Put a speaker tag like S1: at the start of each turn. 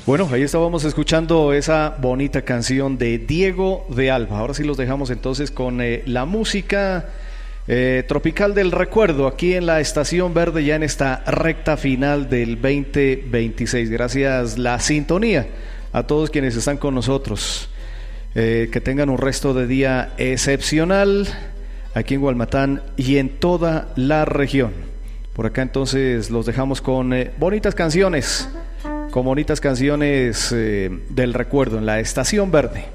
S1: Bueno, ahí estábamos escuchando esa bonita canción de Diego de Alba. Ahora sí los dejamos entonces con la música tropical del recuerdo aquí en la Estación Verde, ya en esta recta final del 2026. Gracias la sintonía a todos quienes están con nosotros. Que tengan un resto de día excepcional aquí en Gualmatán y en toda la región. Por acá entonces los dejamos con bonitas canciones del recuerdo en la Estación Verde.